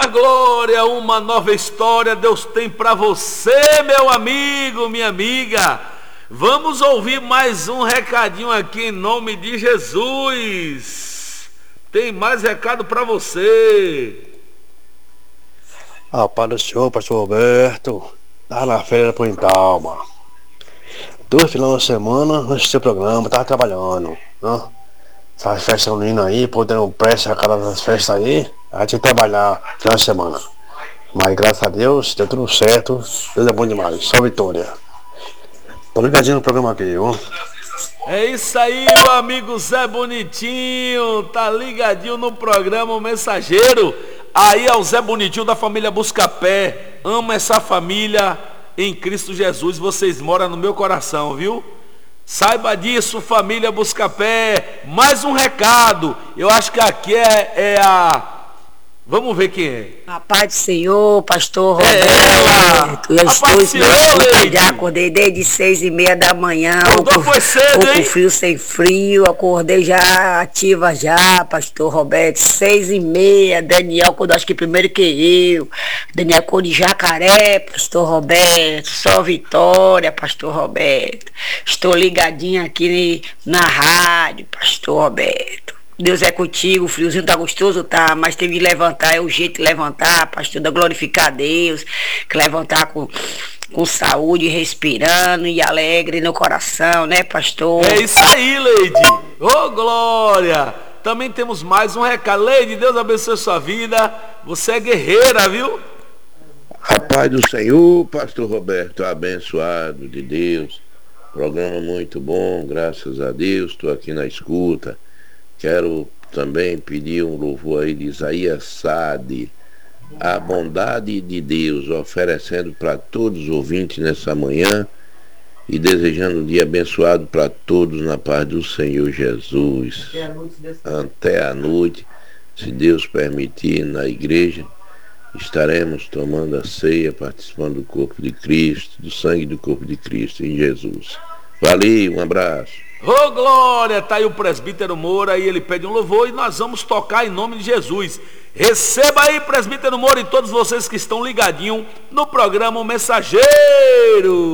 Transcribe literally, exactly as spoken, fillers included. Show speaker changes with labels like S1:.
S1: glória, uma nova história Deus tem para você, meu amigo, minha amiga. Vamos ouvir mais um recadinho aqui em nome de Jesus. Tem mais recado para você.
S2: Ah, Pai do Senhor, pastor Roberto, tá na feira por Intalma. Dois final de semana, no seu programa, tava trabalhando, né? Essas festas unindo aí, podendo pressa a cada das festas aí, a gente trabalhar final de semana. Mas graças a Deus, deu tudo certo, Deus é bom demais, só vitória. Tô ligadinho no programa aqui, viu?
S1: É isso aí, meu amigo Zé Bonitinho, tá ligadinho no programa O Mensageiro. Aí é o Zé Bonitinho da família Buscapé, amo essa família em Cristo Jesus, vocês moram no meu coração, viu? Saiba disso, família Buscapé. Mais um recado, eu acho que aqui é, é a... Vamos ver quem é.
S3: A paz do Senhor, pastor
S1: É
S3: Roberto.
S1: ela.
S3: Eu
S1: A
S3: estou
S1: paz do Senhor, Leide.
S3: já acordei desde seis e meia da manhã.
S1: Acordou
S3: ou com,
S1: foi cedo,
S3: ou com
S1: hein?
S3: frio sem frio. Acordei já ativa já, pastor Roberto. Seis e meia. Daniel, quando acho que primeiro que eu. Daniel cor de Jacaré, pastor Roberto. Só vitória, pastor Roberto. Estou ligadinho aqui na rádio, pastor Roberto. Deus é contigo, o friozinho tá gostoso, tá? Mas tem que levantar, é o jeito de levantar, pastor, da glorificar a Deus, que levantar com, com saúde, respirando e alegre no coração, né, pastor?
S1: É isso aí, Leide. Ô, oh, glória. Também temos mais um recado. Leide, Deus abençoe sua vida. Você é guerreira, viu?
S4: A paz do Senhor, pastor Roberto, abençoado de Deus. Programa muito bom, graças a Deus. Estou aqui na escuta. Quero também pedir um louvor aí de Isaías Sade, a bondade de Deus, oferecendo para todos os ouvintes nessa manhã e desejando um dia abençoado para todos na paz do Senhor Jesus. Até a noite, Até a noite, se Deus permitir, na igreja, estaremos tomando a ceia, participando do corpo de Cristo, do sangue do corpo de Cristo em Jesus. Valeu, um abraço.
S1: Ô, oh, glória, tá aí o presbítero Moura e ele pede um louvor e nós vamos tocar em nome de Jesus. Receba aí, presbítero Moura, e todos vocês que estão ligadinhos no programa O Mensageiro.